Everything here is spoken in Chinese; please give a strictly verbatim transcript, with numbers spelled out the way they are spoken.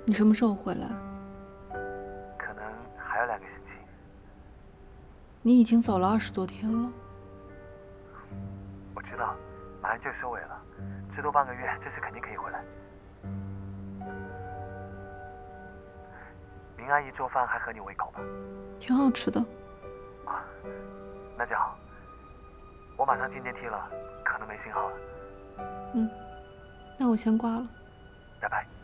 你什么时候回来？ 可能还有两个星期。 你已经走了二十多天了。 我知道，马上就收尾了，最多半个月，这次肯定可以回来。明阿姨做饭还合你胃口吧？ 挺好吃的。 啊，那就好。我马上进电梯了，可能没信号了。 嗯，那我先挂了。 拜拜。